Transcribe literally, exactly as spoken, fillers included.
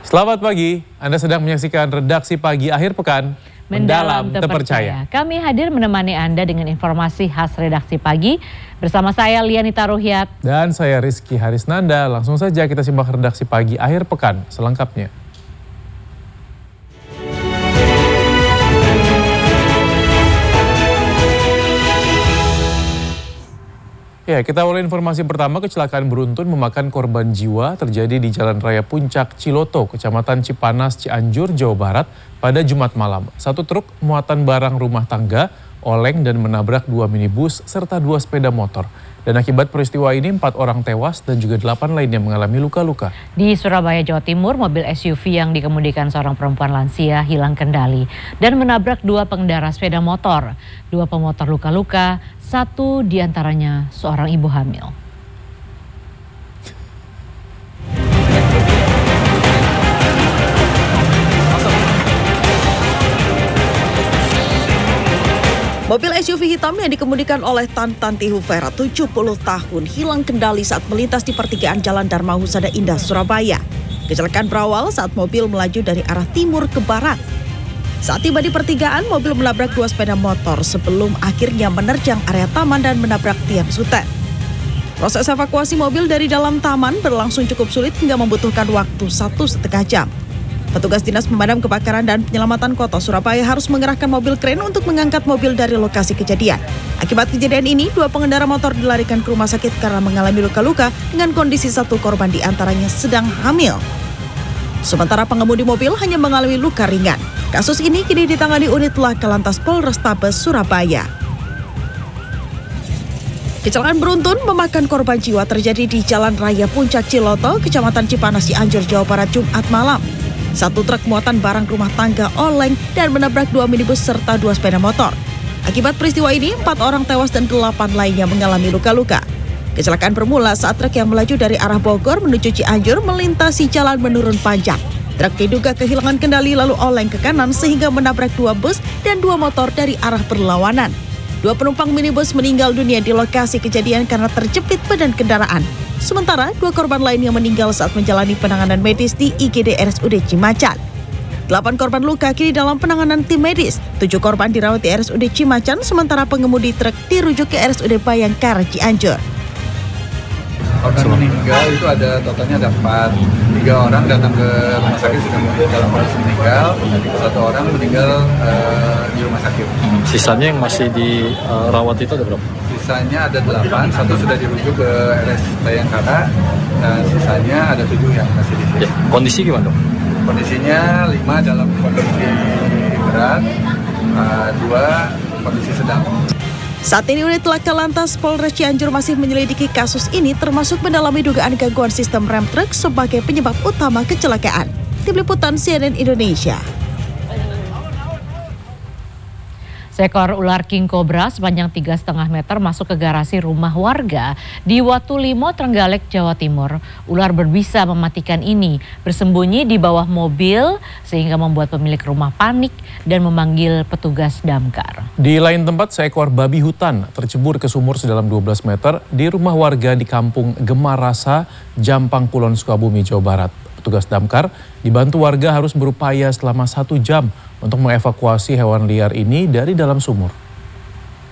Selamat pagi, Anda sedang menyaksikan redaksi pagi akhir pekan. Mendalam terpercaya. Kami hadir menemani Anda dengan informasi khas redaksi pagi. Bersama saya Lianita Ruhyat. Dan saya Rizky Harisnanda. Langsung saja kita simak redaksi pagi akhir pekan selengkapnya. Ya, kita awali informasi pertama. Kecelakaan beruntun memakan korban jiwa terjadi di Jalan Raya Puncak Ciloto, Kecamatan Cipanas, Cianjur, Jawa Barat pada Jumat malam. Satu truk muatan barang rumah tangga oleng dan menabrak dua minibus serta dua sepeda motor. Dan akibat peristiwa ini empat orang tewas dan juga delapan lainnya mengalami luka-luka. Di Surabaya, Jawa Timur, mobil S U V yang dikemudikan seorang perempuan lansia hilang kendali dan menabrak dua pengendara sepeda motor. Dua pemotor luka-luka, satu diantaranya seorang ibu hamil. Mobil S U V hitam yang dikemudikan oleh Tantanti Hufera, tujuh puluh tahun, hilang kendali saat melintas di pertigaan Jalan Dharma Husada Indah, Surabaya. Kecelakaan berawal saat mobil melaju dari arah timur ke barat. Saat tiba di pertigaan, mobil menabrak dua sepeda motor sebelum akhirnya menerjang area taman dan menabrak tiang sutet. Proses evakuasi mobil dari dalam taman berlangsung cukup sulit hingga membutuhkan waktu satu setengah jam. Petugas Dinas Pemadam Kebakaran dan Penyelamatan Kota Surabaya harus mengerahkan mobil kren untuk mengangkat mobil dari lokasi kejadian. Akibat kejadian ini, dua pengendara motor dilarikan ke rumah sakit karena mengalami luka-luka dengan kondisi satu korban diantaranya sedang hamil. Sementara pengemudi mobil hanya mengalami luka ringan. Kasus ini kini ditangani unit Laka Lantas Polrestabes Surabaya. Kecelakaan beruntun memakan korban jiwa terjadi di Jalan Raya Puncak Ciloto, Kecamatan Cipanas, Cianjur, Jawa Barat, Jumat malam. Satu truk muatan barang rumah tangga oleng dan menabrak dua minibus serta dua sepeda motor. Akibat peristiwa ini, empat orang tewas dan delapan lainnya mengalami luka-luka. Kecelakaan bermula saat truk yang melaju dari arah Bogor menuju Cianjur melintasi jalan menurun panjang. Truk diduga kehilangan kendali lalu oleng ke kanan sehingga menabrak dua bus dan dua motor dari arah berlawanan. Dua penumpang minibus meninggal dunia di lokasi kejadian karena terjepit badan kendaraan. Sementara dua korban lain yang meninggal saat menjalani penanganan medis di I G D R S U D Cimacan. Delapan korban luka kini dalam penanganan tim medis. Tujuh korban dirawat di R S U D Cimacan, sementara pengemudi truk dirujuk ke R S U D Bayangkara Cianjur. Korban meninggal itu ada totalnya ada empat. Tiga orang datang ke rumah sakit sudah dalam kondisi meninggal. Satu orang meninggal uh, di rumah sakit. Sisanya yang masih dirawat itu ada berapa? Sisanya ada delapan, satu sudah dirujuk ke R S Bayangkara, dan sisanya ada tujuh yang masih di sini. Ya, kondisi gimana dok? Kondisinya lima dalam kondisi berat, uh, dua kondisi sedang. Saat ini unit Laka Lantas Polres Cianjur masih menyelidiki kasus ini termasuk mendalami dugaan gangguan sistem rem truk sebagai penyebab utama kecelakaan. Tim Liputan C N N Indonesia. Seekor ular king cobra sepanjang tiga koma lima meter masuk ke garasi rumah warga di Watulimo, Trenggalek, Jawa Timur. Ular berbisa mematikan ini bersembunyi di bawah mobil sehingga membuat pemilik rumah panik dan memanggil petugas damkar. Di lain tempat, seekor babi hutan tercebur ke sumur sedalam dua belas meter di rumah warga di Kampung Gemarasa, Jampang Kulon, Sukabumi, Jawa Barat. Petugas damkar dibantu warga harus berupaya selama satu jam untuk mengevakuasi hewan liar ini dari dalam sumur.